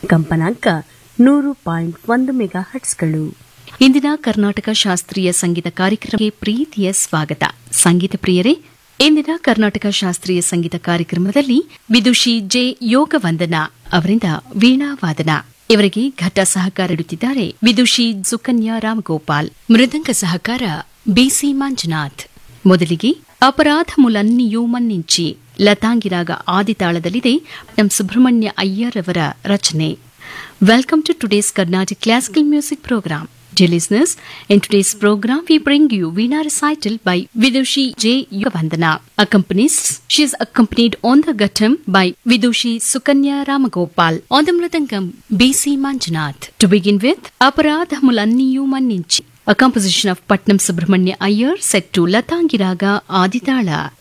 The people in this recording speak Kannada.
ಕಂಪನಾಂಕ 100.1 ಮೆಗಾ ಹರ್ಟ್ಸ್ಗಳು. ಇಂದಿನ ಕರ್ನಾಟಕ ಶಾಸ್ತ್ರೀಯ ಸಂಗೀತ ಕಾರ್ಯಕ್ರಮಕ್ಕೆ ಪ್ರೀತಿಯ ಸ್ವಾಗತ. ಸಂಗೀತ ಪ್ರಿಯರೇ, ಇಂದಿನ ಕರ್ನಾಟಕ ಶಾಸ್ತ್ರೀಯ ಸಂಗೀತ ಕಾರ್ಯಕ್ರಮದಲ್ಲಿ ವಿದುಷಿ ಜೆ ಯೋಗವಂದನ ಅವರಿಂದ ವೀಣಾವಾದನ. ಇವರಿಗೆ ಘಟ ಸಹಕಾರ ನೀಡುತ್ತಿದ್ದಾರೆ ವಿದುಷಿ ಸುಕನ್ಯಾ ರಾಮಗೋಪಾಲ್. ಮೃದಂಗ ಸಹಕಾರ ಬಿಸಿ ಮಂಜುನಾಥ್. ಮೊದಲಿಗೆ ಅಪರಾಧ ಮುಲನ್ನಿಯೂ ಮನ್ನಿಂಚಿ ಲತಾಂಗಿರಾಗ ಆದಿತಾಳದಲ್ಲಿದೆ ಎಂ ಸುಬ್ರಹ್ಮಣ್ಯ ಅಯ್ಯರ್ ಅವರ ರಚನೆ. Welcome to today's Carnatic Classical Music Program. Dear listeners, in today's program we bring you Veena recital by Vidushi J. Yogavandana. She is accompanied on the ghatam by Vidushi Sukanya Ramagopal. On the mridangam, B.C. Manjunath. To begin with, Aparadha Mulanniyu Manninchi, a composition of Patnam Subramanya Iyer set to Latangiraga Aditala.